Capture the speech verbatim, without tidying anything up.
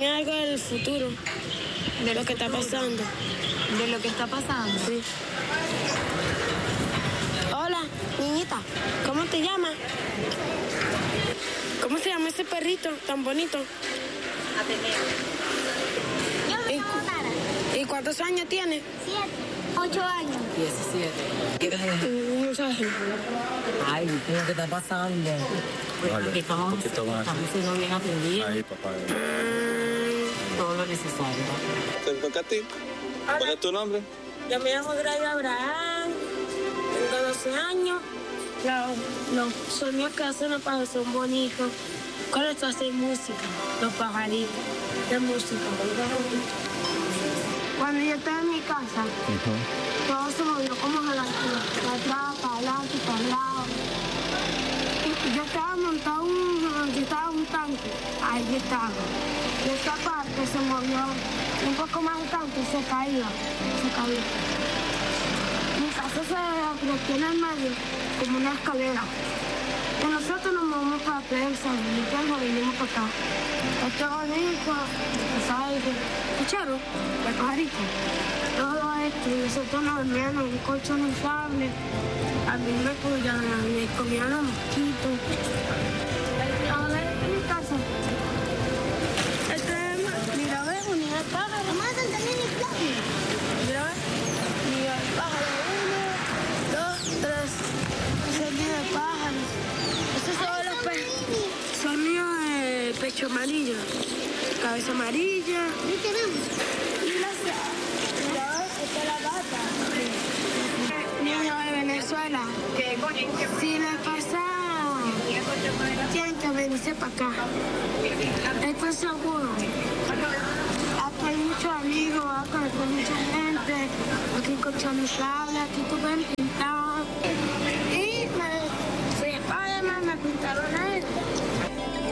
algo del futuro, de lo que está pasando. ¿De lo que está pasando? Sí. Hola, niñita, ¿cómo te llamas? ¿Cómo se llama ese perrito tan bonito? Ateneo. Yo me llamo Tara. ¿Y cuántos años tiene? Siete. Ocho años. diecisiete. Un mensaje. Ay, ¿qué es lo que está pasando? Vale, Aquí estamos, un poquito más. estamos siendo bien atendidos. Ahí, papá. Todo lo necesario. ¿Te toca a ti? ¿Cuál es tu nombre? Yo me llamo Gray Abraham, tengo doce años. Los, los sueños que hacen los pájaros son bonitos. Con esto hacen música, los pajaritos, de música. Cuando yo estaba en mi casa, todo se movió como de la atrás, para adelante, para el lado. Y yo estaba montado, un, yo estaba en un tanque, ahí yo estaba. Y esta parte se movió un poco más el tanque y se caía, se caía. Mi casa se metió en el medio como una escalera. Y nosotros nos movimos para prensa, y vinimos para acá. Este bonito, ¿sabes? ¿Escucharon? El pajarito. Todo esto, y nosotros nos dormíamos en un colchón inflable. A mí me podían, me comían los mosquitos. A ver, en mi casa. Este es, mira, ve, unidad de pájaro. Mamá, también inflable. Mira, ve, unidad de pájaro. Uno, dos, tres. Ese es el nido de pájaros. Estos son los peces. Son nidos de pecho amarillo, cabeza amarilla. ¿Y tenemos? Y la mira, ve, esta es la gata. Niño de Venezuela. Si les pasa, tienen que venirse para acá. Esto es seguro. Aquí hay muchos amigos, acá hay mucha gente. Aquí hay colchones, aquí tú ven.